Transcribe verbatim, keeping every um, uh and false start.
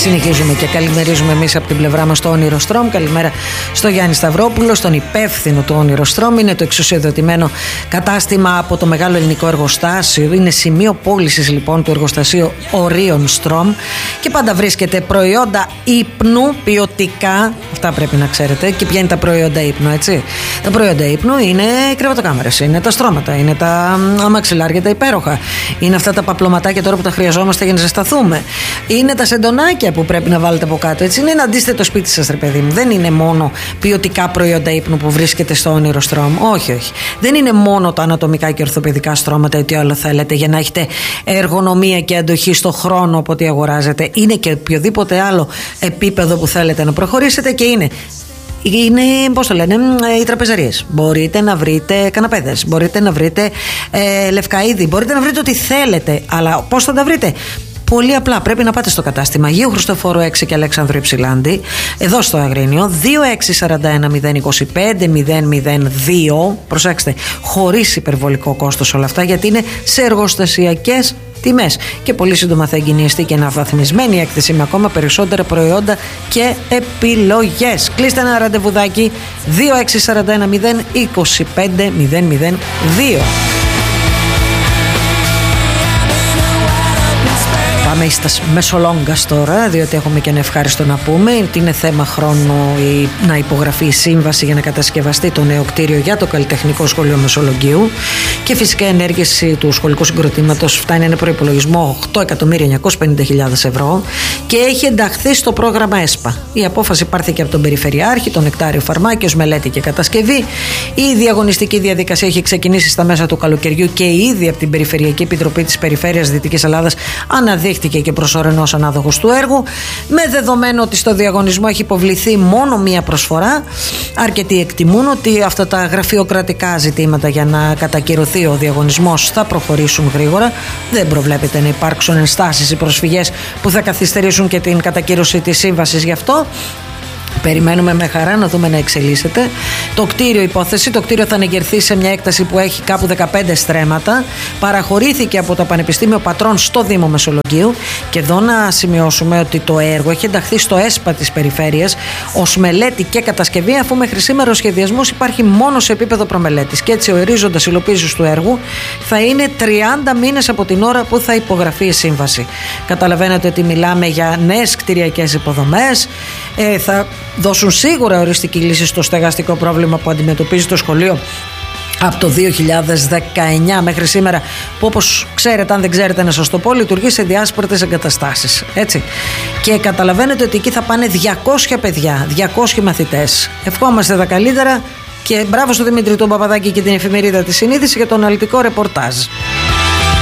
Συνεχίζουμε και καλημερίζουμε εμείς από την πλευρά μας το Όνειρο Στρομ. Καλημέρα στο Γιάννη Σταυρόπουλο, στον υπεύθυνο του Όνειρο Στρομ. Είναι το εξουσιοδοτημένο κατάστημα από το μεγάλο ελληνικό εργοστάσιο. Είναι σημείο πώλησης λοιπόν του εργοστασίου Ορίων Στρομ και πάντα βρίσκεται προϊόντα ύπνου ποιοτικά. Αυτά πρέπει να ξέρετε. Και ποια είναι τα προϊόντα ύπνου, έτσι. Τα προϊόντα ύπνου είναι οι κρεβατοκάμερες, είναι τα στρώματα, είναι τα αμαξιλάρια τα υπέροχα. Είναι αυτά τα παπλωματάκια τώρα που τα χρειαζόμαστε για να ζεσταθούμε. Είναι τα σεντονάκια που πρέπει να βάλετε από κάτω. Έτσι είναι ένα αντίστοιχο σπίτι σας, ρε παιδί μου. Δεν είναι μόνο ποιοτικά προϊόντα ύπνου που βρίσκεται στο Όνειρο Στρομ. Όχι, όχι. Δεν είναι μόνο τα ανατομικά και ορθοπαιδικά στρώματα ή τι άλλο θέλετε για να έχετε εργονομία και αντοχή στο χρόνο από ό,τι αγοράζετε. Είναι και οποιοδήποτε άλλο επίπεδο που θέλετε να προχωρήσετε και είναι. Είναι, πώς το λένε, οι τραπεζαρίες. Μπορείτε να βρείτε καναπέδες, μπορείτε να βρείτε ε, λευκαΐδη, μπορείτε να βρείτε ό,τι θέλετε. Αλλά πώς θα τα βρείτε? Πολύ απλά, πρέπει να πάτε στο κατάστημα Αγίου Χριστοφόρου έξι και Αλέξανδρου Υψηλάντη, εδώ στο Αγρίνιο, δύο έξι τέσσερα ένα μηδέν δύο πέντε μηδέν μηδέν δύο. Προσέξτε, χωρίς υπερβολικό κόστος όλα αυτά, γιατί είναι σε εργοστασιακές τιμές. Και πολύ σύντομα θα εγκαινιαστεί και αναβαθμισμένη έκθεση με ακόμα περισσότερα προϊόντα και επιλογές. Κλείστε ένα ραντεβουδάκι δύο έξι τέσσερα ένα μηδέν δύο πέντε μηδέν μηδέν δύο. Πάμε στα μεσολόγγας τώρα, διότι έχουμε και ένα ευχάριστο να πούμε ότι είναι θέμα χρόνου η, να υπογραφεί η σύμβαση για να κατασκευαστεί το νέο κτίριο για το Καλλιτεχνικό Σχολείο Μεσολογγίου και φυσικά η ενέργεια του σχολικού συγκροτήματος φτάνει ένα προϋπολογισμό οκτώ εκατομμύρια εννιακόσιες πενήντα χιλιάδες ευρώ και έχει ενταχθεί στο πρόγραμμα ΕΣΠΑ. Η απόφαση πάρθηκε από τον Περιφερειάρχη, τον Νεκτάριο Φαρμάκη, ως μελέτη και κατασκευή. Η διαγωνιστική διαδικασία έχει ξεκινήσει στα μέσα του καλοκαιριού και ήδη από την Περιφερειακή Επιτροπή της Περιφέρειας Δυτικής Ελλάδας αναδείχθηκε και προσωρινός ανάδοχος του έργου, με δεδομένο ότι στο διαγωνισμό έχει υποβληθεί μόνο μία προσφορά. Αρκετοί εκτιμούν ότι αυτά τα γραφειοκρατικά ζητήματα για να κατακυρωθεί ο διαγωνισμός θα προχωρήσουν γρήγορα. Δεν προβλέπεται να υπάρξουν ενστάσεις ή προσφυγές που θα καθυστερήσουν και την κατακύρωση της σύμβασης γι' αυτό. Περιμένουμε με χαρά να δούμε να εξελίσσεται. Το κτίριο υπόθεση, το κτίριο θα ανεγερθεί σε μια έκταση που έχει κάπου δεκαπέντε στρέμματα. Παραχωρήθηκε από το Πανεπιστήμιο Πατρών στο Δήμο Μεσολογγίου. Και εδώ να σημειώσουμε ότι το έργο έχει ενταχθεί στο ΕΣΠΑ της Περιφέρειας ως μελέτη και κατασκευή, αφού μέχρι σήμερα ο σχεδιασμός υπάρχει μόνο σε επίπεδο προμελέτης. Και έτσι ο ορίζοντας υλοποίησης του έργου θα είναι τριάντα μήνες από την ώρα που θα υπογραφεί η σύμβαση. Καταλαβαίνετε ότι μιλάμε για νέες κτηριακές υποδομές. Ε, θα δώσουν σίγουρα οριστική λύση στο στεγαστικό πρόβλημα που αντιμετωπίζει το σχολείο από το δύο χιλιάδες δεκαεννιά μέχρι σήμερα, που όπως ξέρετε, αν δεν ξέρετε να σας το πω, λειτουργεί σε διάσπαρτες εγκαταστάσεις, έτσι. Και καταλαβαίνετε ότι εκεί θα πάνε διακόσια παιδιά, διακόσιοι μαθητές. Ευχόμαστε τα καλύτερα και μπράβο στον Δημήτρη τον Παπαδάκη και την εφημερίδα της Συνείδηση για το αναλυτικό ρεπορτάζ.